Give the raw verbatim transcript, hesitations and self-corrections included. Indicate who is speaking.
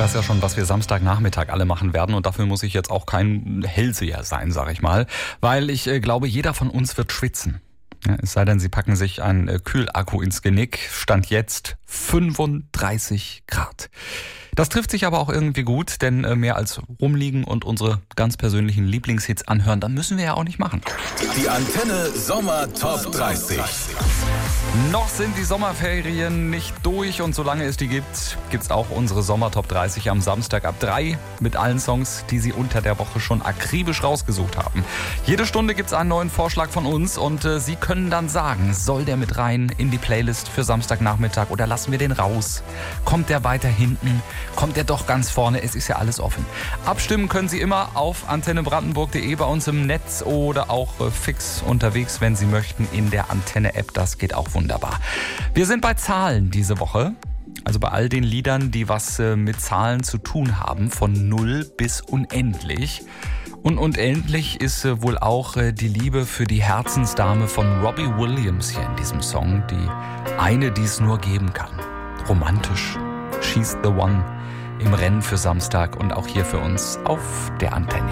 Speaker 1: weiß ja schon, was wir Samstagnachmittag alle machen werden und dafür muss ich jetzt auch kein Hellseher sein, sag ich mal, weil ich äh, glaube, jeder von uns wird schwitzen. Ja, es sei denn, Sie packen sich einen äh, Kühlakku ins Genick. Stand jetzt fünfunddreißig Grad. Das trifft sich aber auch irgendwie gut, denn äh, mehr als rumliegen und unsere ganz persönlichen Lieblingshits anhören, dann müssen wir ja auch nicht machen.
Speaker 2: Die Antenne Sommer Top dreißig.
Speaker 1: Noch sind die Sommerferien nicht durch und solange es die gibt, gibt's auch unsere Sommer Top dreißig am Samstag ab drei mit allen Songs, die Sie unter der Woche schon akribisch rausgesucht haben. Jede Stunde gibt's einen neuen Vorschlag von uns und äh, Sie können dann sagen, soll der mit rein in die Playlist für Samstagnachmittag oder lassen wir den raus? Kommt der weiter hinten? Kommt der doch ganz vorne? Es ist ja alles offen. Abstimmen können Sie immer auf antenne brandenburg punkt de bei uns im Netz oder auch äh, fix unterwegs, wenn Sie möchten, in der Antenne-App. Das geht auch wunderbar. Wir sind bei Zahlen diese Woche. Also bei all den Liedern, die was äh, mit Zahlen zu tun haben, von null bis unendlich. Und unendlich ist äh, wohl auch äh, die Liebe für die Herzensdame von Robbie Williams hier in diesem Song. Die eine, die es nur geben kann. Romantisch. She's the one im Rennen für Samstag und auch hier für uns auf der Antenne.